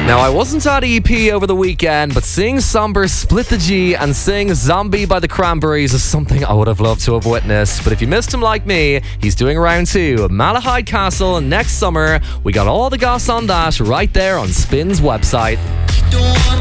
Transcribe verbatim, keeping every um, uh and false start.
Now, I wasn't at E P over the weekend, but seeing Somber split the G and sing Zombie by the Cranberries is something I would have loved to have witnessed. But if you missed him like me, he's doing round two, Malahide Castle next summer. We got all the goss on that right there on Spin's website.